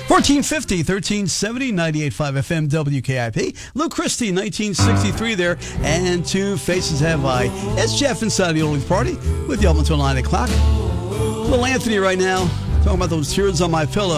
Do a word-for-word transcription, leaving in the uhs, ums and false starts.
fourteen fifty, thirteen seventy, ninety-eight point five F M W K I P. Lou Christie, nineteen sixty-three there, and Two Faces Have I. It's Jeff inside the Oldies Party with you up until nine o'clock. Little Anthony right now, talking about those tears on my pillow.